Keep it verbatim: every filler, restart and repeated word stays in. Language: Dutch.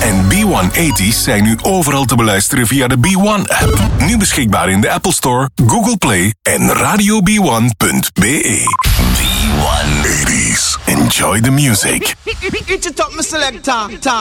en B honderdtachtig zijn nu overal te beluisteren via de B one-app. Nu beschikbaar in de Apple Store, Google Play en radio b one punt b e. B honderdtachtig. Enjoy the music. Eat it up, my selector.